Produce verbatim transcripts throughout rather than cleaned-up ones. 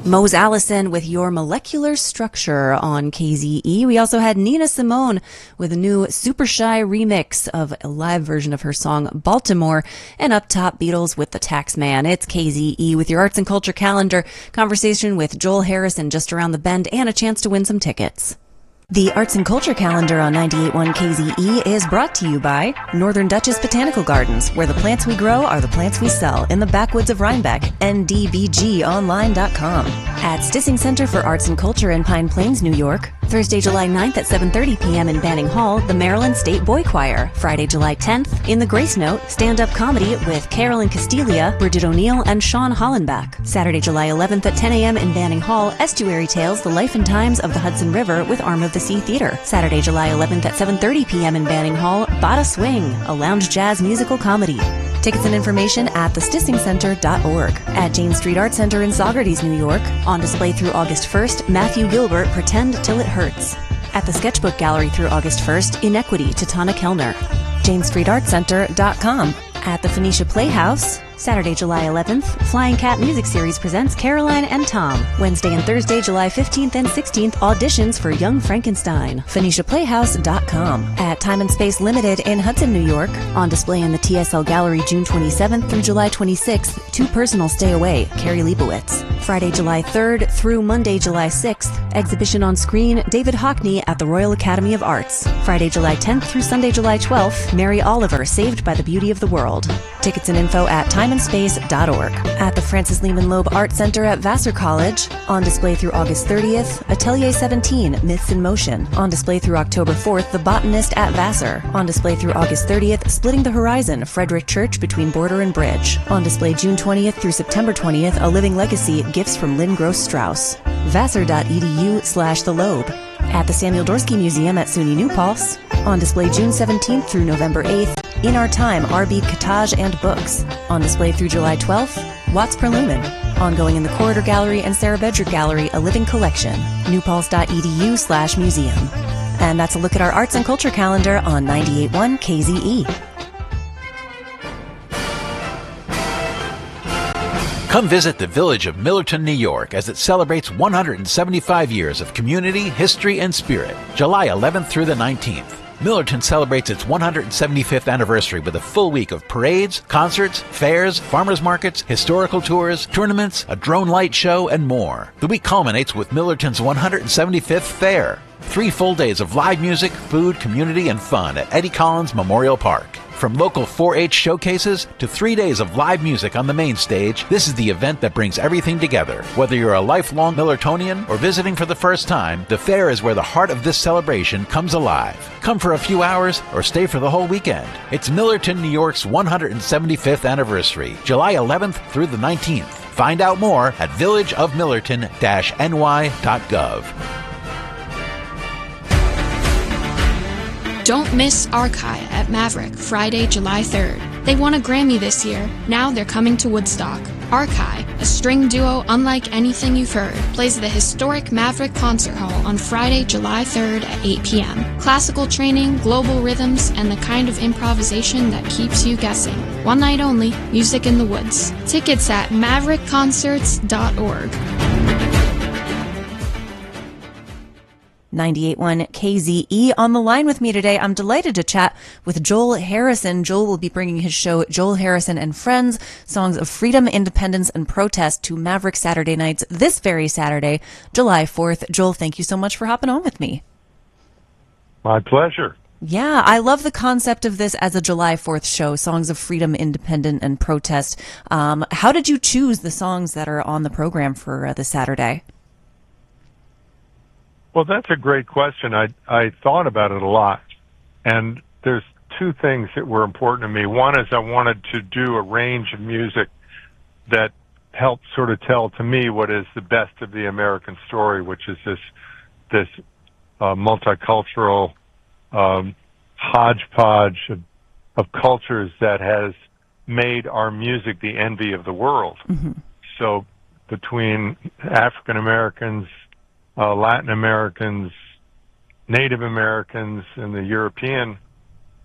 Mose Allison with Your Molecular Structure on K Z E. We also had Nina Simone with a new Super Shy remix of a live version of her song Baltimore, and up top Beatles with The Taxman. It's K Z E with your arts and culture calendar, conversation with Joel Harrison just around the bend, and a chance to win some tickets. The Arts and Culture Calendar on ninety-eight point one K Z E is brought to you by Northern Duchess Botanical Gardens, where the plants we grow are the plants we sell in the backwoods of Rhinebeck, N D B G online dot com. At Stissing Center for Arts and Culture in Pine Plains, New York, Thursday, July ninth at seven thirty p.m. in Banning Hall, the Maryland State Boy Choir. Friday, July tenth, in the Grace Note, stand-up comedy with Carolyn Castilia, Bridget O'Neill, and Sean Hollenbach. Saturday, July eleventh at ten a.m. in Banning Hall, Estuary Tales, The Life and Times of the Hudson River with Arm of the Sea Theater. Saturday, July eleventh at seven thirty p.m. in Banning Hall, Bada Swing, a lounge jazz musical comedy. Tickets and information at the stissing center dot org. At Jane Street Art Center in Saugerties, New York, on display through August first, Matthew Gilbert, Pretend Till It Hurts. At the Sketchbook Gallery through August first, Inequity to Tana Kellner. jane street art center dot com. At the Phoenicia Playhouse, Saturday, July eleventh, Flying Cat Music Series presents Caroline and Tom. Wednesday and Thursday, July fifteenth and sixteenth, auditions for Young Frankenstein. Phoenicia Playhouse dot com. At Time and Space Limited in Hudson, New York, on display in the T S L Gallery June twenty-seventh through July twenty-sixth, Too Personal Stay Away, Carrie Leibowitz. Friday, July third through Monday, July sixth, exhibition on screen, David Hockney at the Royal Academy of Arts. Friday, July tenth through Sunday, July twelfth, Mary Oliver, Saved by the Beauty of the World. Tickets and info at time and space dot org. At the Francis Lehman Loeb Art Center at Vassar College, on display through August thirtieth, Atelier seventeen, Myths in Motion. On display through October fourth, The Botanist at Vassar. On display through August thirtieth, Splitting the Horizon, Frederick Church between Border and Bridge. On display June twentieth through September twentieth, A Living Legacy, Gifts from Lynn Gross Strauss. vassar dot edu slash the Loeb. At the Samuel Dorsky Museum at SUNY New Paltz, on display June seventeenth through November eighth, In Our Time, Arbib Cottage and Books. On display through July twelfth, Watts per Lumen. Ongoing in the Corridor Gallery and Sarah Bedrick Gallery, A Living Collection, newpaltz dot edu slash museum. And that's a look at our arts and culture calendar on ninety-eight point one K Z E. Come visit the Village of Millerton, New York, as it celebrates one hundred seventy-five years of community, history, and spirit, July eleventh through the nineteenth. Millerton celebrates its one hundred seventy-fifth anniversary with a full week of parades, concerts, fairs, farmers markets, historical tours, tournaments, a drone light show, and more. The week culminates with Millerton's one hundred seventy-fifth Fair. Three full days of live music, food, community, and fun at Eddie Collins Memorial Park. From local four H showcases to three days of live music on the main stage, this is the event that brings everything together. Whether you're a lifelong Millertonian or visiting for the first time, the fair is where the heart of this celebration comes alive. Come for a few hours or stay for the whole weekend. It's Millerton, New York's one hundred seventy-fifth anniversary, July eleventh through the nineteenth. Find out more at village of millerton dash n y dot gov. Don't miss Archive at Maverick, Friday, July third. They won a Grammy this year. Now they're coming to Woodstock. Archive, a string duo unlike anything you've heard, plays at the historic Maverick Concert Hall on Friday, July third at eight p.m. Classical training, global rhythms, and the kind of improvisation that keeps you guessing. One night only, music in the woods. Tickets at maverick concerts dot org. ninety-eight point one K Z E. On the line with me today, I'm delighted to chat with Joel Harrison. Joel will be bringing his show, Joel Harrison and Friends, Songs of Freedom, Independence, and Protest to Maverick Saturday Nights this very Saturday, July fourth. Joel, thank you so much for hopping on with me. My pleasure. Yeah, I love the concept of this as a July fourth show, Songs of Freedom, Independence, and Protest. Um, how did you choose the songs that are on the program for uh, this Saturday? Well, that's a great question. I I thought about it a lot, and there's two things that were important to me. One is I wanted to do a range of music that helped sort of tell to me what is the best of the American story, which is this this uh, multicultural um, hodgepodge of, of cultures that has made our music the envy of the world. Mm-hmm. So between African Americans, Uh, Latin Americans, Native Americans, and the European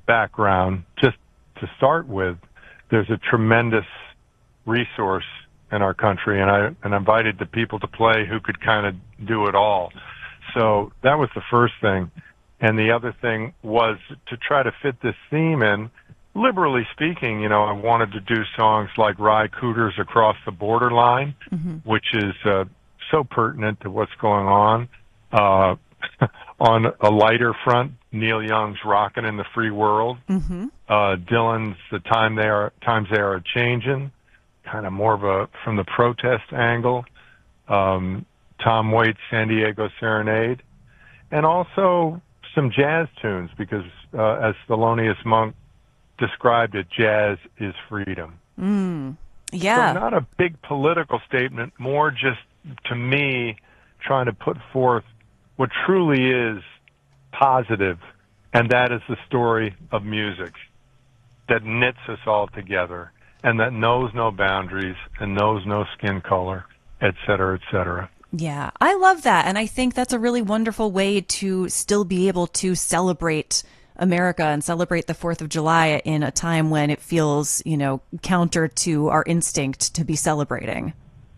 background, just to start with, there's a tremendous resource in our country, and I and invited the people to play who could kind of do it all. So that was the first thing. And the other thing was to try to fit this theme in. Liberally speaking, you know, I wanted to do songs like Ry Cooder's Across the Borderline, mm-hmm. which is uh, so pertinent to what's going on. Uh, on a lighter front, Neil Young's Rockin' in the Free World. Mm-hmm. Uh, Dylan's The Time They Are, Times They Are A-Changin', kind of more of a, from the protest angle. Um, Tom Waits' San Diego Serenade. And also some jazz tunes, because uh, as Thelonious Monk described it, jazz is freedom. Mm, yeah. So not a big political statement, more just, to me, trying to put forth what truly is positive, and that is the story of music that knits us all together and that knows no boundaries and knows no skin color, et cetera, et cetera. Yeah, I love that. And I think that's a really wonderful way to still be able to celebrate America and celebrate the fourth of July in a time when it feels, you know, counter to our instinct to be celebrating.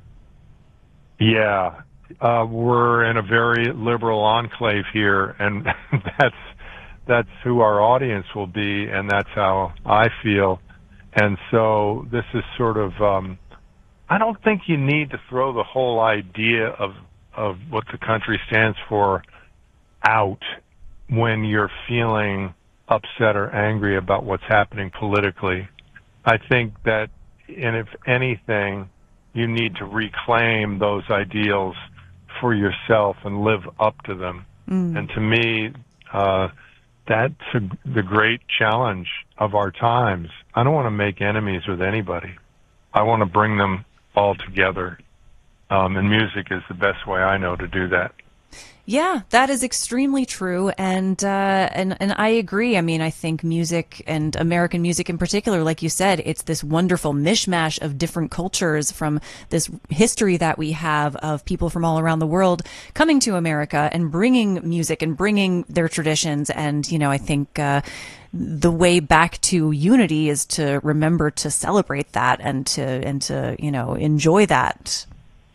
Yeah, uh, we're in a very liberal enclave here, and that's that's who our audience will be, and that's how I feel. And so this is sort of, um, I don't think you need to throw the whole idea of of what the country stands for out when you're feeling upset or angry about what's happening politically. I think that, and if anything, you need to reclaim those ideals for yourself and live up to them. Mm. And to me, uh, that's a, the great challenge of our times. I don't want to make enemies with anybody. I want to bring them all together. Um, and music is the best way I know to do that. Yeah, that is extremely true, and uh, and and I agree. I mean, I think music, and American music in particular, like you said, it's this wonderful mishmash of different cultures from this history that we have of people from all around the world coming to America and bringing music and bringing their traditions. And you know, I think uh, the way back to unity is to remember to celebrate that and to and to you know enjoy that.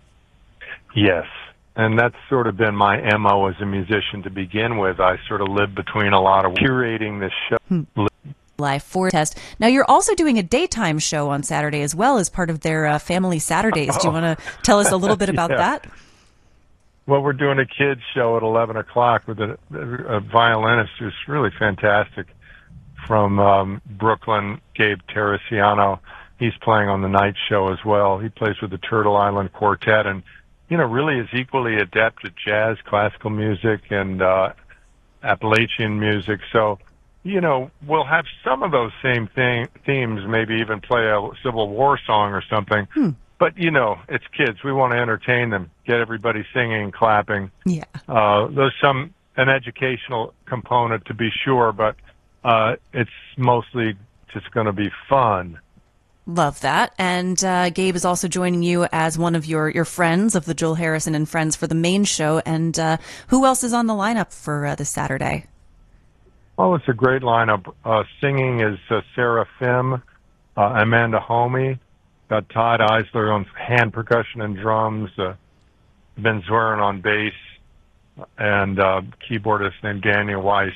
Yes. And that's sort of been my M O as a musician to begin with. I sort of live between a lot of curating this show. Hmm. Live for test. Now, you're also doing a daytime show on Saturday as well as part of their uh, Family Saturdays. Do you want to tell us a little bit about yeah. that? Well, we're doing a kids show at eleven o'clock with a, a violinist who's really fantastic from um, Brooklyn, Gabe Teresiano. He's playing on the night show as well. He plays with the Turtle Island Quartet, and you know, really is equally adept at jazz, classical music, and uh, Appalachian music. So, you know, we'll have some of those same thing, themes, maybe even play a Civil War song or something. Hmm. But, you know, it's kids. We want to entertain them, get everybody singing and clapping. Yeah. Uh, there's some an educational component, to be sure, but uh, it's mostly just going to be fun. Love that. And uh, Gabe is also joining you as one of your, your friends of the Joel Harrison and Friends for the main show. And uh, who else is on the lineup for uh, this Saturday? Oh, it's a great lineup. Uh, singing is uh, Sarah Phim, uh, Amanda Homey, got Todd Eisler on hand percussion and drums, uh, Ben Zwerin on bass, and uh, keyboardist named Daniel Weiss.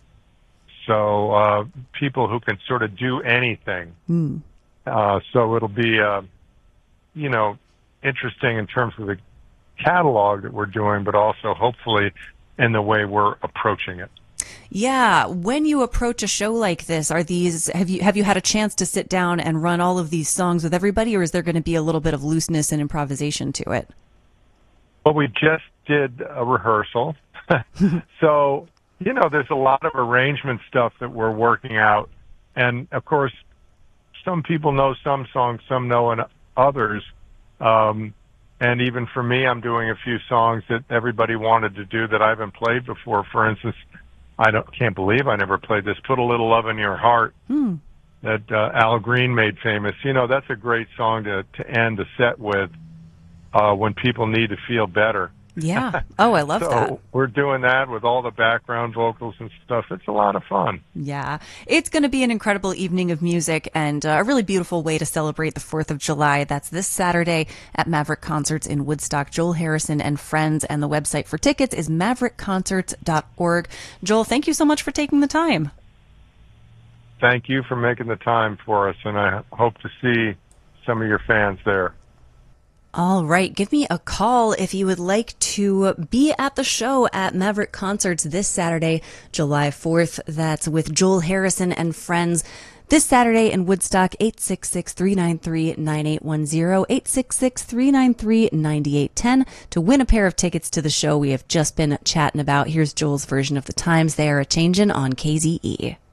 So uh, people who can sort of do anything. Mm. Uh, so it'll be, uh, you know, interesting in terms of the catalog that we're doing, but also hopefully in the way we're approaching it. Yeah. When you approach a show like this, are these, have you, have you had a chance to sit down and run all of these songs with everybody, or is there going to be a little bit of looseness and improvisation to it? Well, we just did a rehearsal. So, you know, there's a lot of arrangement stuff that we're working out. And of course, some people know some songs, some know and others. Um, and even for me, I'm doing a few songs that everybody wanted to do that I haven't played before. For instance, I don't, can't believe I never played this, Put a Little Love in Your Heart, hmm. that uh, Al Green made famous. You know, that's a great song to, to end a set with uh, when people need to feel better. Yeah. Oh, I love so that. we're doing that with all the background vocals and stuff. It's a lot of fun. Yeah. It's going to be an incredible evening of music and uh, a really beautiful way to celebrate the fourth of July. That's this Saturday at Maverick Concerts in Woodstock. Joel Harrison and friends, and the website for tickets is maverick concerts dot org. Joel, thank you so much for taking the time. Thank you for making the time for us, and I hope to see some of your fans there. All right. Give me a call if you would like to be at the show at Maverick Concerts this Saturday, July fourth. That's with Joel Harrison and friends. This Saturday in Woodstock, eight six six, three nine three, nine eight one zero, eight six six, three nine three, nine eight one zero to win a pair of tickets to the show we have just been chatting about. Here's Joel's version of The Times They Are A-Changin' on K Z E.